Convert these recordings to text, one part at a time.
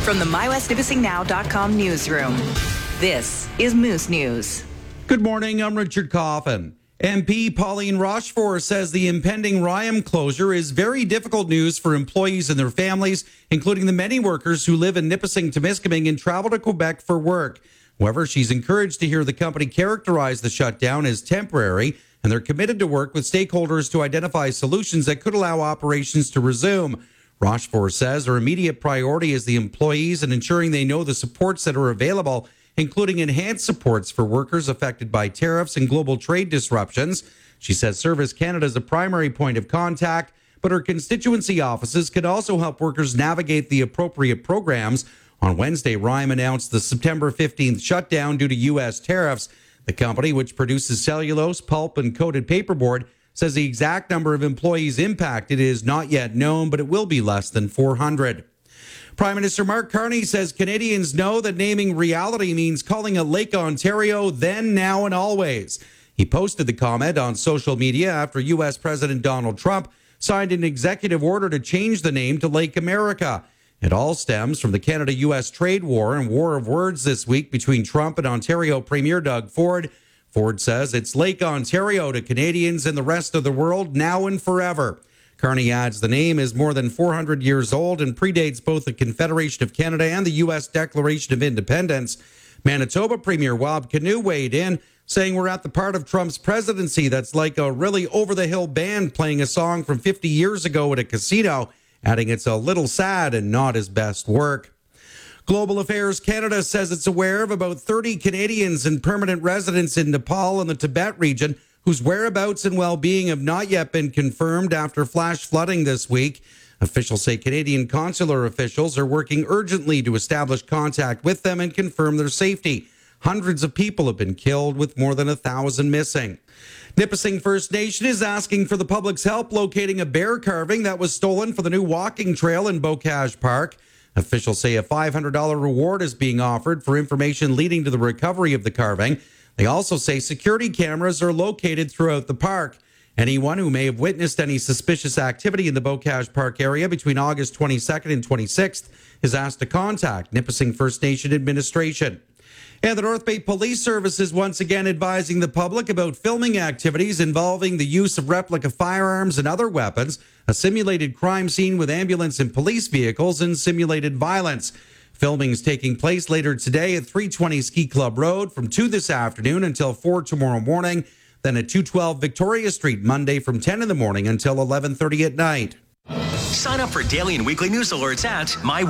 From the MyWestNipissingNow.com newsroom, this is Moose News. Good morning, I'm Richard Coffin. MP Pauline Rochefort says the impending RYAM closure is very difficult news for employees and their families, including the many workers who live in Nipissing-Temiskaming and travel to Quebec for work. However, she's encouraged to hear the company characterize the shutdown as temporary, and they're committed to work with stakeholders to identify solutions that could allow operations to resume. Rochefort says her immediate priority is the employees and ensuring they know the supports that are available, including enhanced supports for workers affected by tariffs and global trade disruptions. She says Service Canada is the primary point of contact, but her constituency offices could also help workers navigate the appropriate programs. On Wednesday, RYAM announced the September 15th shutdown due to U.S. tariffs. The company, which produces cellulose, pulp, and coated paperboard, says the exact number of employees impacted is not yet known, but it will be less than 400. Prime Minister Mark Carney says Canadians know that naming reality means calling a Lake Ontario then, now, and always. He posted the comment on social media after U.S. President Donald Trump signed an executive order to change the name to Lake America. It all stems from the Canada-U.S. trade war and war of words this week between Trump and Ontario Premier Doug Ford. Ford says it's Lake Ontario to Canadians and the rest of the world now and forever. Carney adds the name is more than 400 years old and predates both the Confederation of Canada and the U.S. Declaration of Independence. Manitoba Premier Wab Kinew weighed in, saying we're at the part of Trump's presidency that's like a really over-the-hill band playing a song from 50 years ago at a casino, adding it's a little sad and not his best work. Global Affairs Canada says it's aware of about 30 Canadians and permanent residents in Nepal and the Tibet region whose whereabouts and well-being have not yet been confirmed after flash flooding this week. Officials say Canadian consular officials are working urgently to establish contact with them and confirm their safety. Hundreds of people have been killed, with more than 1,000 missing. Nipissing First Nation is asking for the public's help locating a bear carving that was stolen for the new walking trail in Bocage Park. Officials say a $500 reward is being offered for information leading to the recovery of the carving. They also say security cameras are located throughout the park. Anyone who may have witnessed any suspicious activity in the Bocage Park area between August 22nd and 26th is asked to contact Nipissing First Nation Administration. And the North Bay Police Service is once again advising the public about filming activities involving the use of replica firearms and other weapons, a simulated crime scene with ambulance and police vehicles, and simulated violence. Filming is taking place later today at 320 Ski Club Road from 2 this afternoon until 4 tomorrow morning, then at 212 Victoria Street Monday from 10 in the morning until 11:30 at night. Sign up for daily and weekly news alerts at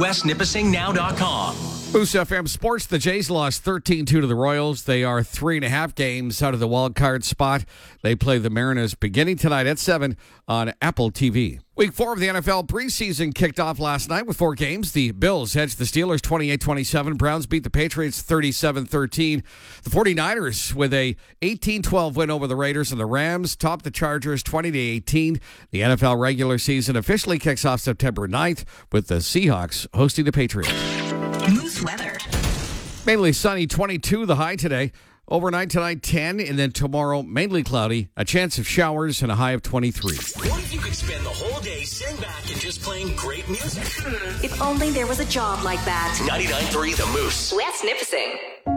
MyWestNipissingNow.com. Moose FM Sports. The Jays lost 13-2 to the Royals. They are 3.5 games out of the wild card spot. They play the Mariners beginning tonight at 7 on Apple TV. Week 4 of the NFL preseason kicked off last night with 4 games. The Bills edged the Steelers 28-27. Browns beat the Patriots 37-13. The 49ers with a 18-12 win over the Raiders, and the Rams topped the Chargers 20-18. The NFL regular season officially kicks off September 9th with the Seahawks hosting the Patriots. Moose weather. Mainly sunny, 22 the high today. Overnight tonight, 10, and then tomorrow, mainly cloudy. A chance of showers and a high of 23. What if you could spend the whole day sitting back and just playing great music? If only there was a job like that. 99.3 The Moose. West Nipissing.